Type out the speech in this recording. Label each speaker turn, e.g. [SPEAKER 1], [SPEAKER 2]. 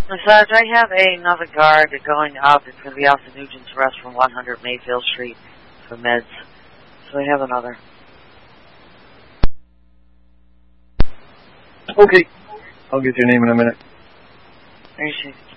[SPEAKER 1] Massage, I have another guard going up. It's going to be off the Nugent's Rest from 100 Mayfield Street for meds. So I have another.
[SPEAKER 2] Okay. I'll get your name in a minute.
[SPEAKER 1] Appreciate it.